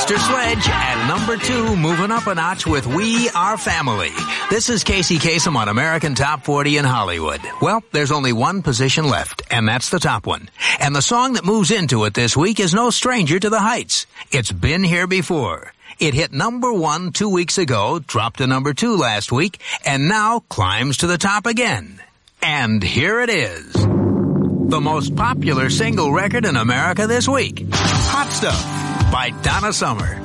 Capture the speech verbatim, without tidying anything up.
Sister Sledge at number two, moving up a notch with We Are Family. This is Casey Kasem on American Top forty in Hollywood. Well, there's only one position left, and that's the top one. And the song that moves into it this week is no stranger to the heights. It's Been Here Before. It hit number one two weeks ago, dropped to number two last week, and now climbs to the top again. And here it is. The most popular single record in America this week. Hot Stuff by Donna Summer.